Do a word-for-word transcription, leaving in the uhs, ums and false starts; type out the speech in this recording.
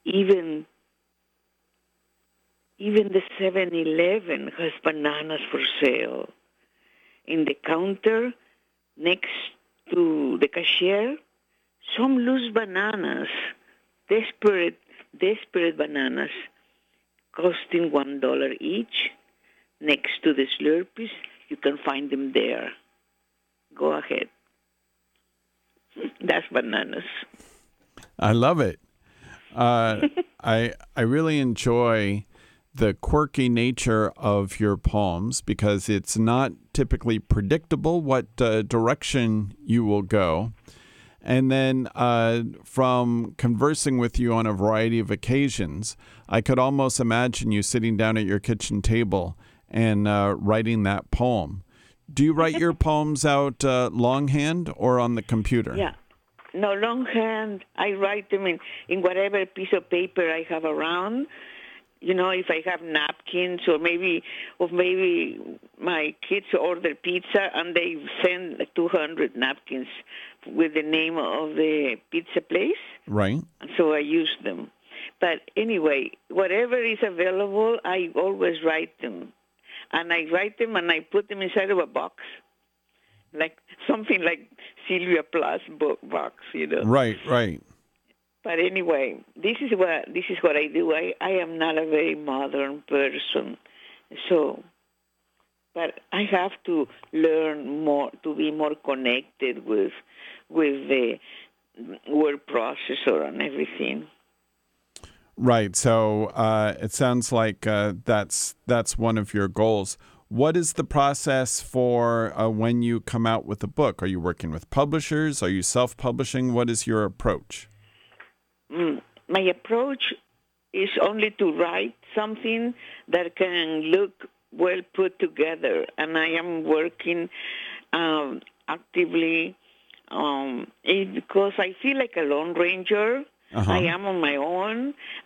even even the Seven Eleven has bananas for sale. In the counter next to the cashier, some loose bananas, desperate, desperate bananas, costing one dollar each. Next to the Slurpees, you can find them there. Go ahead. That's bananas. I love it. Uh, I I really enjoy the quirky nature of your poems because it's not typically predictable what uh, direction you will go. And then uh, from conversing with you on a variety of occasions, I could almost imagine you sitting down at your kitchen table and uh, writing that poem. Do you write your poems out uh, longhand or on the computer? Yeah. No, longhand. I write them in, in whatever piece of paper I have around. You know, if I have napkins or maybe, or maybe my kids order pizza and they send two hundred napkins with the name of the pizza place. Right. So I use them. But anyway, whatever is available, I always write them. And I write them and I put them inside of a box, like something like Sylvia Plath book box, you know. Right, right. But anyway, this is what this is what I do. I, I am not a very modern person, so but I have to learn more to be more connected with with the word processor and everything. Right. So uh, it sounds like uh, that's that's one of your goals. What is the process for uh, when you come out with a book? Are you working with publishers? Are you self-publishing? What is your approach? Mm, my approach is only to write something that can look well put together, and I am working um, actively um, it, because I feel like a lone ranger. Uh-huh. I am on my own,